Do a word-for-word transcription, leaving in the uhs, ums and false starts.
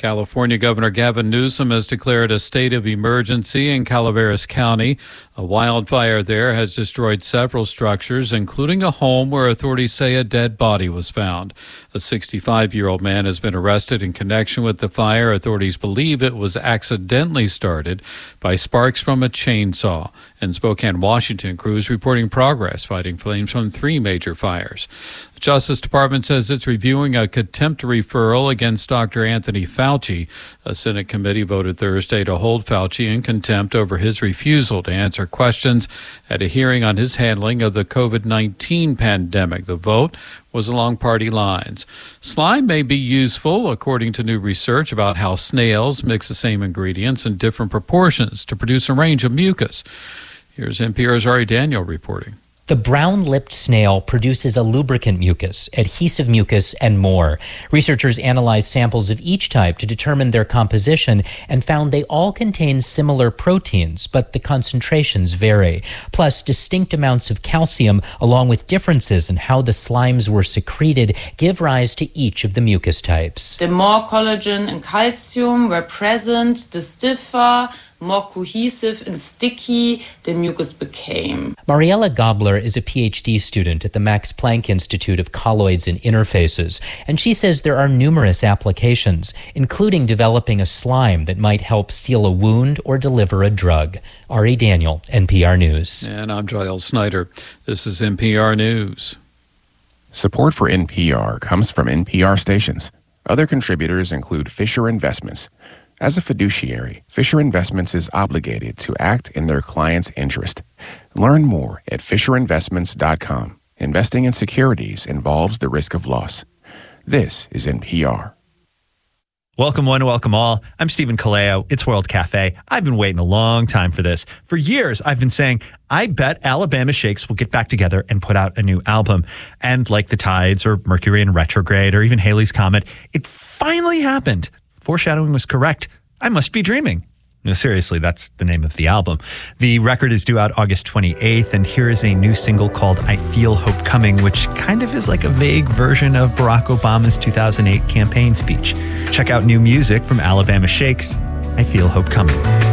California Governor Gavin Newsom has declared a state of emergency in Calaveras County. A wildfire there has destroyed several structures, including a home where authorities say a dead body was found. A sixty-five-year-old man has been arrested in connection with the fire. Authorities believe it was accidentally started by sparks from a chainsaw. In Spokane, Washington, crews reporting progress fighting flames from three major fires. The Justice Department says it's reviewing a contempt referral against Doctor Anthony Fauci. A Senate committee voted Thursday to hold Fauci in contempt over his refusal to answer questions at a hearing on his handling of the covid nineteen pandemic. The vote was along party lines. Slime may be useful, according to new research about how snails mix the same ingredients in different proportions to produce a range of mucus. Here's N P R's Ari Daniel reporting. The brown-lipped snail produces a lubricant mucus, adhesive mucus, and more. Researchers analyzed samples of each type to determine their composition and found they all contain similar proteins, but the concentrations vary. Plus, distinct amounts of calcium, along with differences in how the slimes were secreted, give rise to each of the mucus types. The more collagen and calcium were present, the stiffer, more cohesive and sticky the mucus became. Mariella Gobler is a P H D student at the Max Planck Institute of Colloids and Interfaces, and she says there are numerous applications, including developing a slime that might help seal a wound or deliver a drug. Ari Daniel, N P R News. And I'm Giles Snyder. This is N P R News. Support for N P R comes from N P R stations. Other contributors include Fisher Investments. As a fiduciary, Fisher Investments is obligated to act in their client's interest. Learn more at fisher investments dot com. Investing in securities involves the risk of loss. This is N P R. Welcome one, welcome all. I'm Stephen Kaleo. It's World Cafe. I've been waiting a long time for this. For years, I've been saying, I bet Alabama Shakes will get back together and put out a new album. And like the Tides or Mercury in Retrograde or even Halley's Comet, it finally happened. Foreshadowing was correct. I must be dreaming. No, seriously, that's the name of the album. The record is due out August twenty-eighth, and here is a new single called I Feel Hope Coming, which kind of is like a vague version of Barack Obama's two thousand eight campaign speech. Check out new music from Alabama Shakes. I Feel Hope Coming.